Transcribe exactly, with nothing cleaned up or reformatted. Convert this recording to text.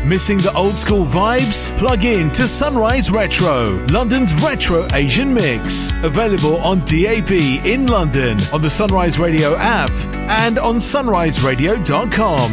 Missing the old school vibes? Plug in to Sunrise Retro, London's retro Asian mix. Available on D A B in London, on the Sunrise Radio app, and on sunrise radio dot com.